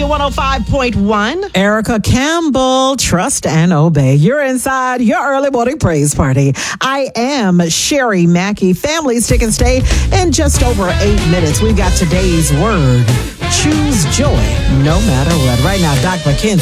105.1. Erica Campbell, trust and obey. You're inside your early morning praise party. I am Sherry Mackey. Family Stick and Stay in just over 8 minutes. We've got today's word. Choose joy no matter what. Right now, Doc McKenzie